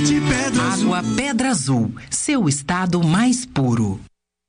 de Pedra Azul. Água Pedra Azul, seu estado mais puro.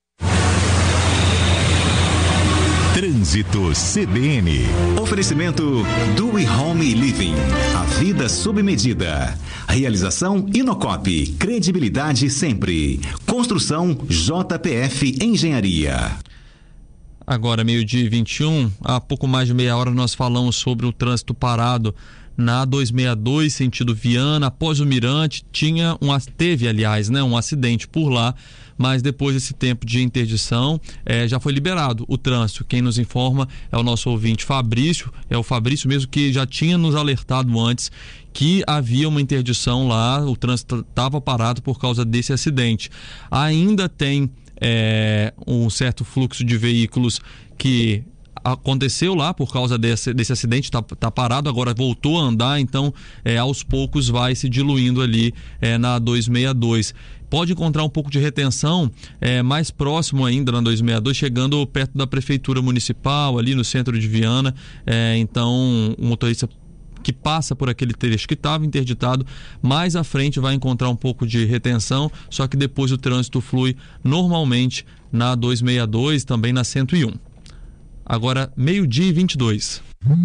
Trânsito CBN. Oferecimento Do Home Living. A vida sob medida. Realização Inocop. Credibilidade sempre. Construção JPF Engenharia. Agora, 12h21, há pouco mais de meia hora nós falamos sobre o trânsito parado na 262, sentido Viana. Após o Mirante, teve um acidente por lá, mas depois desse tempo de interdição, já foi liberado o trânsito. Quem nos informa é o nosso ouvinte Fabrício, é o Fabrício mesmo que já tinha nos alertado antes que havia uma interdição lá, o trânsito estava parado por causa desse acidente. Ainda tem um certo fluxo de veículos que aconteceu lá por causa desse acidente, tá parado, agora voltou a andar, então aos poucos vai se diluindo ali na 262. Pode encontrar um pouco de retenção mais próximo ainda na 262, chegando perto da Prefeitura Municipal, ali no centro de Viana. Então o motorista que passa por aquele trecho que estava interditado, mais à frente vai encontrar um pouco de retenção, só que depois o trânsito flui normalmente na 262, também na 101. Agora, 12h22.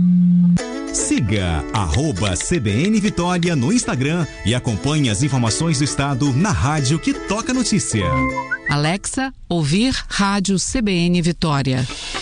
Siga @CBN Vitória no Instagram e acompanhe as informações do estado na rádio que toca notícia. Alexa, ouvir Rádio CBN Vitória.